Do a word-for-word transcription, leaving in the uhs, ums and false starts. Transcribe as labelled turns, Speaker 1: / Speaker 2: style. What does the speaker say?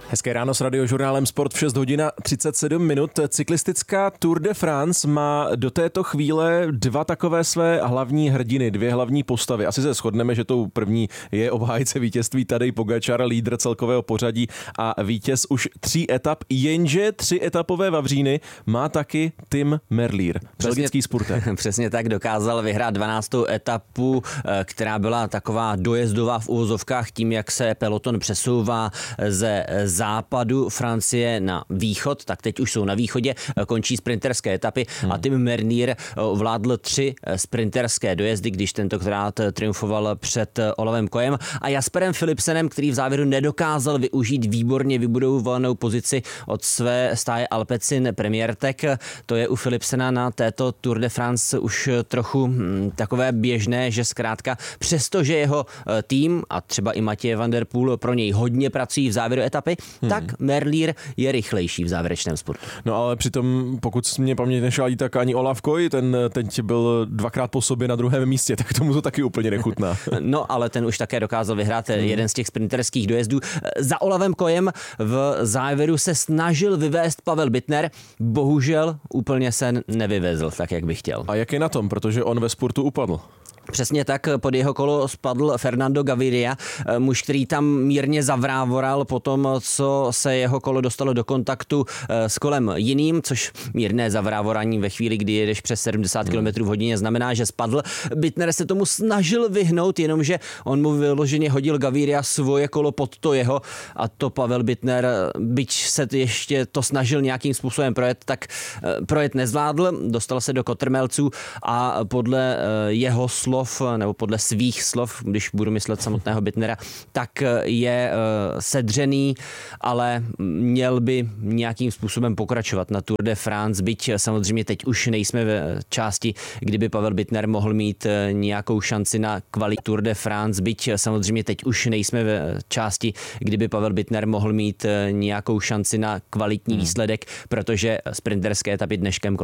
Speaker 1: Hezké ráno s Radiožurnálem Sport v šest hodin třicet sedm minut. Cyklistická Tour de France má do této chvíle dva takové své hlavní hrdiny, dvě hlavní postavy. Asi se shodneme, že tou první je obhájce vítězství Tadej Pogačar, lídr celkového pořadí a vítěz už tří etap, jenže tři etapové vavříny má taky Tim Merlier, belgický spurter.
Speaker 2: Přesně tak, dokázal vyhrát dvanáctou etapu, která byla taková dojezdová v uvozovkách tím, jak se peloton přesouvá ze západu Francie na východ, tak teď už jsou na východě, končí sprinterské etapy hmm. a Tim Merlier vládl tři sprinterské dojezdy, když tentokrát triumfoval před Olavem Kojem a Jasperem Philipsenem, který v závěru nedokázal využít výborně vybudovanou pozici od své stáje Alpecin Premier Tech. To je u Philipsena na této Tour de France už trochu hm, takové běžné, že zkrátka přestože jeho tým a třeba i Mathieu van der Poel pro něj hodně pracují v závěru etapy, Hmm. tak Merlier je rychlejší v závěrečném spurtu.
Speaker 1: No ale přitom, pokud mě paměť nešálí, tak ani Olav Koj, ten teď byl dvakrát po sobě na druhém místě, tak tomu to taky úplně nechutná.
Speaker 2: No ale ten už také dokázal vyhrát hmm. jeden z těch sprinterských dojezdů. Za Olavem Kojem v závěru se snažil vyvést Pavel Bittner, bohužel úplně se nevyvezl tak, jak by chtěl.
Speaker 1: A jak je na tom, protože on ve spurtu upadl?
Speaker 2: Přesně tak, pod jeho kolo spadl Fernando Gaviria, muž, který tam mírně zavrávoral po tom, co se jeho kolo dostalo do kontaktu s kolem jiným, což mírné zavrávorání ve chvíli, kdy jedeš přes sedmdesát kilometrů v hodině, znamená, že spadl. Bittner se tomu snažil vyhnout, jenomže on mu vyloženě hodil Gaviria svoje kolo pod to jeho a to Pavel Bittner, byť se ještě to snažil nějakým způsobem projet, tak projet nezvládl, dostal se do kotrmelců a podle jeho slov nebo podle svých slov, když budu myslet samotného Bittnera, tak je sedřený, ale měl by nějakým způsobem pokračovat na Tour de France, byť samozřejmě teď už nejsme v části, kdyby Pavel Bittner mohl mít nějakou šanci na kvalitu Tour de France, byť samozřejmě teď už nejsme v části, kdyby Pavel Bittner mohl mít nějakou šanci na kvalitní výsledek, protože sprinterské etapy dneškem